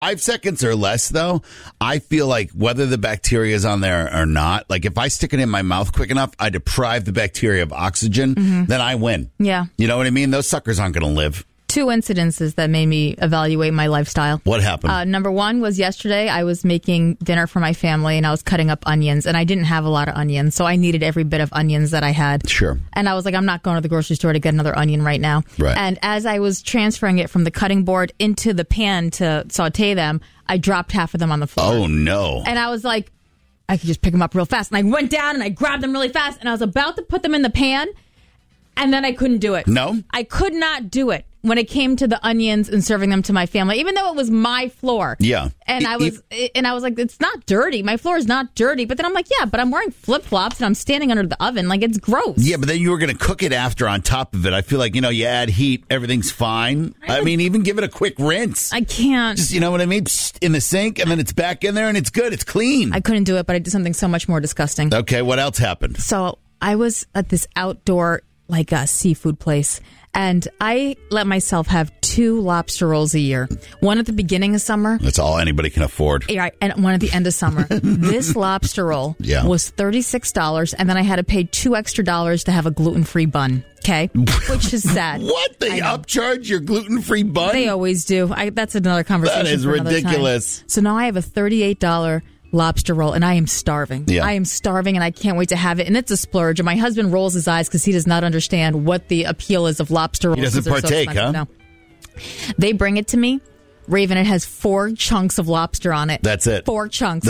5 seconds or less, though, I feel like whether the bacteria is on there or not, like if I stick it in my mouth quick enough, I deprive the bacteria of oxygen, then I win. Yeah. You know what I mean? Those suckers aren't going to live. 2 incidences that made me evaluate my lifestyle. What happened? Number one was yesterday. I was making dinner for my family and I was cutting up onions, and I didn't have a lot of onions, so I needed every bit of onions that I had. Sure. And I was like, I'm not going to the grocery store to get another onion right now. Right. And as I was transferring it from the cutting board into the pan to saute them, I dropped half of them on the floor. Oh, no. And I was like, I could just pick them up real fast. And I went down and I grabbed them really fast, and I was about to put them in the pan, and then I couldn't do it. No? I could not do it when it came to the onions and serving them to my family, even though it was my floor. Yeah. And I was like, it's not dirty. My floor is not dirty. But then I'm like, yeah, but I'm wearing flip-flops and I'm standing under the oven. Like, it's gross. Yeah, but then you were going to cook it after on top of it. I feel like, you add heat, everything's fine. I mean, even give it a quick rinse. I can't. Just, you know what I mean? Psst, in the sink, and then it's back in there, and it's good. It's clean. I couldn't do it, but I did something so much more disgusting. Okay, what else happened? So I was at this outdoor, like a seafood place, and I let myself have 2 lobster rolls a year. One at the beginning of summer. That's all anybody can afford. Yeah, and one at the end of summer. This lobster roll was $36, and then I had to pay $2 extra to have a gluten-free bun. Okay, which is sad. What? They upcharge your gluten-free bun? They always do. That's another conversation. That is for another ridiculous. Time. So now I have a $38 lobster roll, and I am starving. Yeah. I am starving, and I can't wait to have it. And it's a splurge. And my husband rolls his eyes because he does not understand what the appeal is of lobster rolls. He doesn't partake, huh? No. They bring it to me. Raven, it has 4 chunks of lobster on it. That's it. 4 chunks.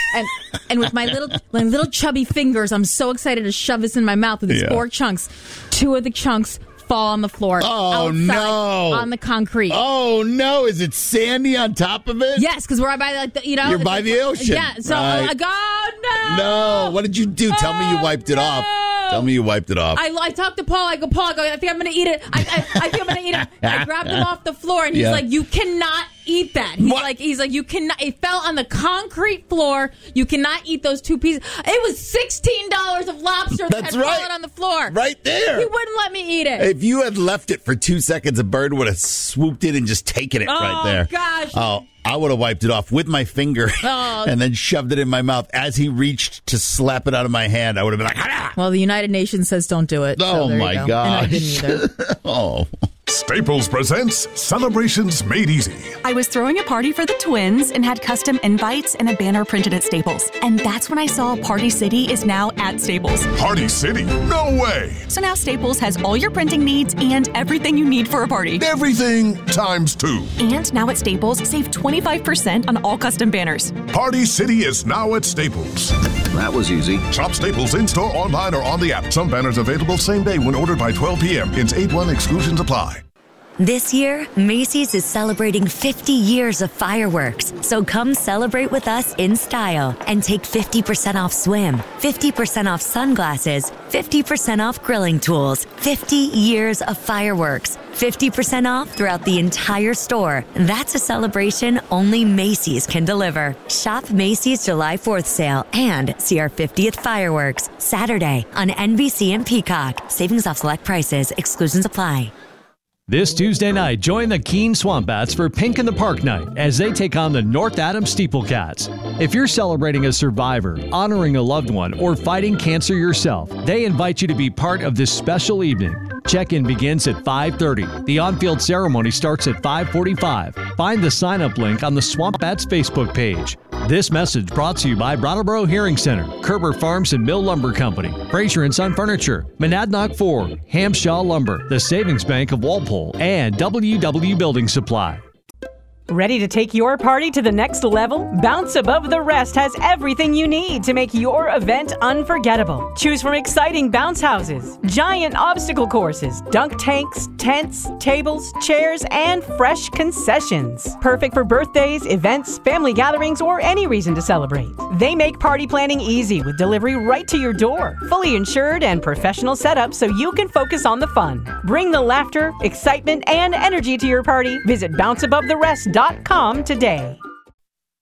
and with my little chubby fingers, I'm so excited to shove this in my mouth with these 4 chunks. 2 of the chunks fall on the floor. Oh, outside, no. on the concrete. Oh, no. Is it sandy on top of it? Yes, because we're by You're by the ocean. Yeah, so right. I go, no. No. What did you do? Tell me you wiped it off. Tell me you wiped it off. I talked to Paul. I go, I think I'm going to eat it. I think I'm going to eat it. I grabbed him off the floor, and he's like, you cannot eat that. He's like, you cannot. It fell on the concrete floor. You cannot eat those 2 pieces. It was $16 of lobster that had fallen on the floor. Right there. He wouldn't let me eat it. If you had left it for 2 seconds, a bird would have swooped in and just taken it right there. Oh, gosh. Oh, I would have wiped it off with my finger and then shoved it in my mouth. As he reached to slap it out of my hand, I would have been like, ah! Well, the United Nations says don't do it. Oh, so my gosh. And I didn't either. Oh. Staples presents Celebrations Made Easy. I was throwing a party for the twins and had custom invites and a banner printed at Staples. And that's when I saw Party City is now at Staples. Party City? No way! So now Staples has all your printing needs and everything you need for a party. Everything times 2. And now at Staples, save 25% on all custom banners. Party City is now at Staples. That was easy. Shop Staples in-store, online, or on the app. Some banners available same day when ordered by 12 p.m. Ins 8-1 exclusions apply. This year, Macy's is celebrating 50 years of fireworks. So come celebrate with us in style and take 50% off swim, 50% off sunglasses, 50% off grilling tools, 50 years of fireworks, 50% off throughout the entire store. That's a celebration only Macy's can deliver. Shop Macy's July 4th sale and see our 50th fireworks Saturday on NBC and Peacock. Savings off select prices. Exclusions apply. This Tuesday night, join the Keene Swamp Bats for Pink in the Park night as they take on the North Adams Steeplecats. If you're celebrating a survivor, honoring a loved one, or fighting cancer yourself, they invite you to be part of this special evening. Check-in begins at 5:30. The on-field ceremony starts at 5:45. Find the sign-up link on the Swamp Bats Facebook page. This message brought to you by Brattleboro Hearing Center, Kerber Farms and Mill Lumber Company, Fraser & Son Furniture, Monadnock Ford, Hampshaw Lumber, the Savings Bank of Walpole, and WW Building Supply. Ready to take your party to the next level? Bounce Above the Rest has everything you need to make your event unforgettable. Choose from exciting bounce houses, giant obstacle courses, dunk tanks, tents, tables, chairs, and fresh concessions. Perfect for birthdays, events, family gatherings, or any reason to celebrate. They make party planning easy with delivery right to your door. Fully insured and professional setup so you can focus on the fun. Bring the laughter, excitement, and energy to your party. Visit bounceabovetherest.com today.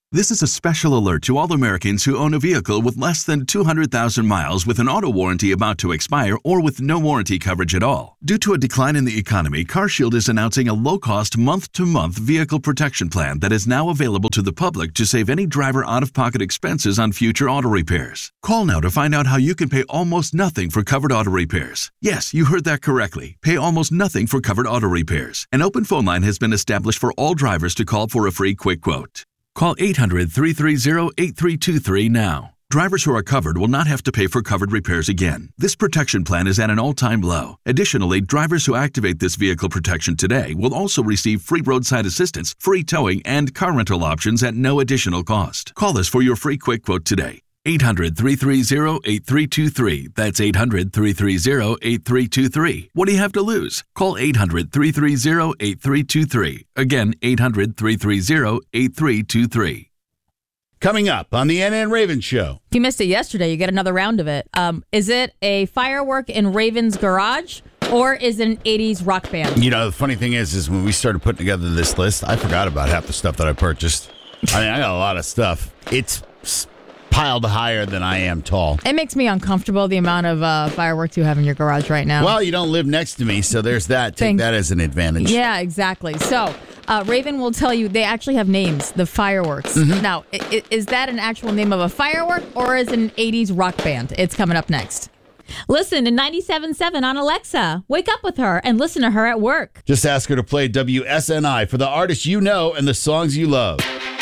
This is a special alert to all Americans who own a vehicle with less than 200,000 miles with an auto warranty about to expire or with no warranty coverage at all. Due to a decline in the economy, CarShield is announcing a low-cost month-to-month vehicle protection plan that is now available to the public to save any driver out-of-pocket expenses on future auto repairs. Call now to find out how you can pay almost nothing for covered auto repairs. Yes, you heard that correctly. Pay almost nothing for covered auto repairs. An open phone line has been established for all drivers to call for a free quick quote. Call 800-330-8323 now. Drivers who are covered will not have to pay for covered repairs again. This protection plan is at an all-time low. Additionally, drivers who activate this vehicle protection today will also receive free roadside assistance, free towing, and car rental options at no additional cost. Call us for your free quick quote today. 800-330-8323. That's 800-330-8323. What do you have to lose? Call 800-330-8323. Again, 800-330-8323. Coming up on the NN Raven Show. If you missed it yesterday, you get another round of it. Is it a firework in Raven's garage, or is it an 80s rock band? You know, the funny thing is when we started putting together this list, I forgot about half the stuff that I purchased. I mean, I got a lot of stuff. It's piled higher than I am tall. It makes me uncomfortable, the amount of fireworks you have in your garage right now. Well, you don't live next to me, so there's that. Take that as an advantage. Yeah, exactly. So Raven will tell you they actually have names, the fireworks. Mm-hmm. Now, is that an actual name of a firework, or is it an 80s rock band? It's coming up next. Listen to 97.7 on Alexa. Wake up with her and listen to her at work. Just ask her to play WSNI for the artists you know and the songs you love.